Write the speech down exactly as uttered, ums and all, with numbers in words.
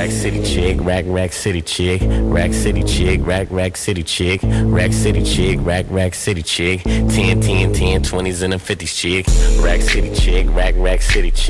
Rack City chick, rack, rack city chick, rack city chick, rack, rack city chick, rack city chick, rack, rack city chick, ten, ten, ten, twenties and a fifties chick, rack city chick, rack, rack city chick.